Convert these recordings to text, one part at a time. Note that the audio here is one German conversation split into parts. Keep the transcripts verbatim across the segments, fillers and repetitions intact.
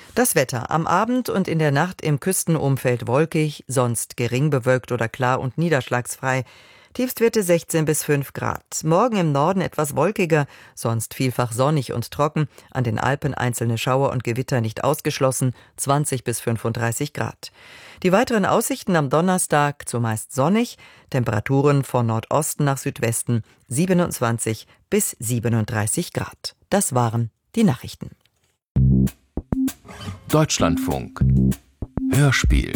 Das Wetter: Am Abend und in der Nacht im Küstenumfeld wolkig, sonst gering bewölkt oder klar und niederschlagsfrei. Tiefstwerte sechzehn bis fünf Grad. Morgen im Norden etwas wolkiger, sonst vielfach sonnig und trocken. An den Alpen einzelne Schauer und Gewitter nicht ausgeschlossen, zwanzig bis fünfunddreißig Grad. Die weiteren Aussichten am Donnerstag: zumeist sonnig, Temperaturen von Nordosten nach Südwesten siebenundzwanzig bis siebenunddreißig Grad. Das waren die Nachrichten. Deutschlandfunk Hörspiel.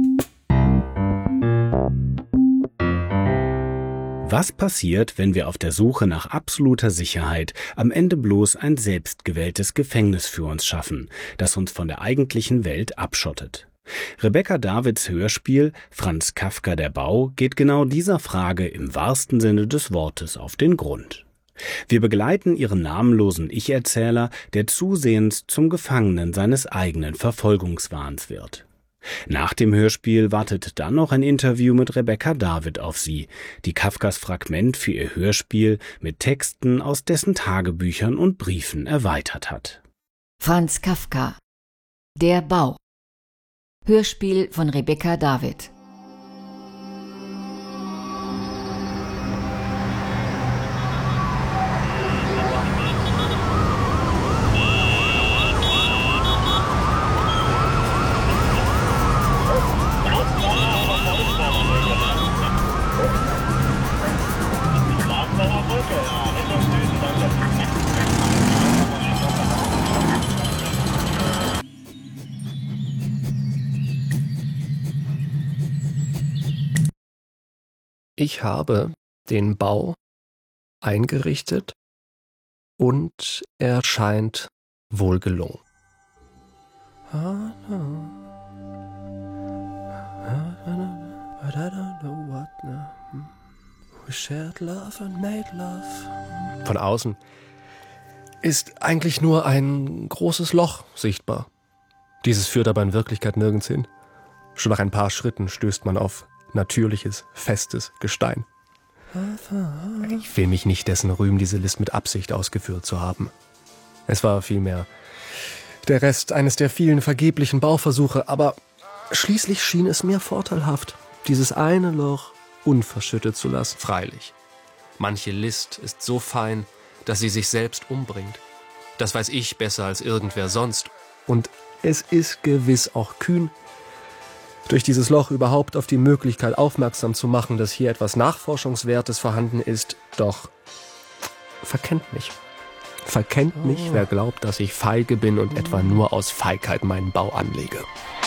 Was passiert, wenn wir auf der Suche nach absoluter Sicherheit am Ende bloß ein selbstgewähltes Gefängnis für uns schaffen, das uns von der eigentlichen Welt abschottet? Rebecca Davids Hörspiel Franz Kafka Der Bau geht genau dieser Frage im wahrsten Sinne des Wortes auf den Grund. Wir begleiten ihren namenlosen Ich-Erzähler, der zusehends zum Gefangenen seines eigenen Verfolgungswahns wird. Nach dem Hörspiel wartet dann noch ein Interview mit Rebecca David auf Sie, die Kafkas Fragment für ihr Hörspiel mit Texten aus dessen Tagebüchern und Briefen erweitert hat. Franz Kafka Der Bau. Hörspiel von Rebecca David. Ich habe den Bau eingerichtet und er scheint wohl gelungen. Von außen ist eigentlich nur ein großes Loch sichtbar. Dieses führt aber in Wirklichkeit nirgends hin. Schon nach ein paar Schritten stößt man auf natürliches, festes Gestein. Ich will mich nicht dessen rühmen, diese List mit Absicht ausgeführt zu haben. Es war vielmehr der Rest eines der vielen vergeblichen Bauversuche, aber schließlich schien es mir vorteilhaft, dieses eine Loch unverschüttet zu lassen. Freilich, manche List ist so fein, dass sie sich selbst umbringt. Das weiß ich besser als irgendwer sonst. Und es ist gewiss auch kühn, durch dieses Loch überhaupt auf die Möglichkeit aufmerksam zu machen, dass hier etwas Nachforschungswertes vorhanden ist. Doch verkennt mich. Verkennt mich, wer glaubt, dass ich feige bin und etwa nur aus Feigheit meinen Bau anlege.